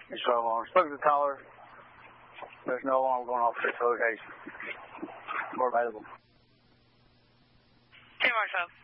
So I spoke to the caller. There's no alarm going off at this location. More available. Hey, Marshall.